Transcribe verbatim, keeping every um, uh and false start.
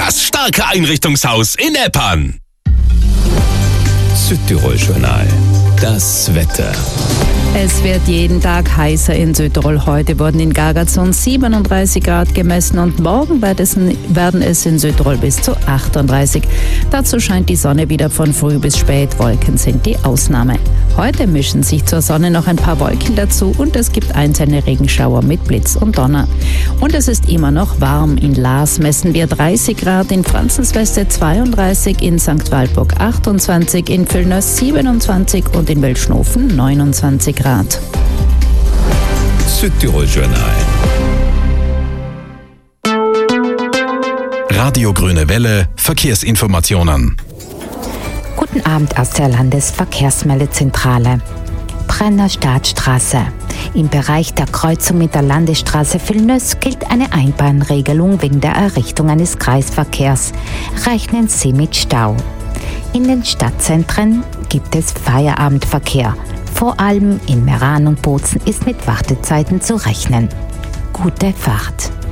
Das starke Einrichtungshaus in Eppan. Südtirol-Journal. Das Wetter. Es wird jeden Tag heißer in Südtirol. Heute wurden in Gargarzon siebenunddreißig Grad gemessen und morgen werden es in Südtirol bis zu achtunddreißig. Dazu scheint die Sonne wieder von früh bis spät. Wolken sind die Ausnahme. Heute mischen sich zur Sonne noch ein paar Wolken dazu und es gibt einzelne Regenschauer mit Blitz und Donner. Und es ist immer noch warm. In Laas messen wir dreißig Grad, in Franzensweste zweiunddreißig, in Sankt Walburg achtundzwanzig, in Villnös siebenundzwanzig und in Welschnofen neunundzwanzig Grad. Südtirol-Journal. Radio Grüne Welle, Verkehrsinformationen. Guten Abend aus der Landesverkehrsmeldezentrale. Brenner Staatsstraße. Im Bereich der Kreuzung mit der Landesstraße Villnös gilt eine Einbahnregelung wegen der Errichtung eines Kreisverkehrs. Rechnen Sie mit Stau. In den Stadtzentren gibt es Feierabendverkehr. Vor allem in Meran und Bozen ist mit Wartezeiten zu rechnen. Gute Fahrt.